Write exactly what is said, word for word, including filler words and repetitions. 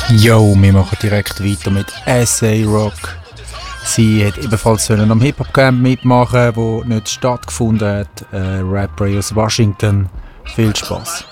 Jo, wir machen direkt weiter mit S A Rock. Sie hat ebenfalls am Hip-Hop-Camp mitmachen, wo nicht stattgefunden hat. Äh, Rapper aus Washington. Viel Spaß.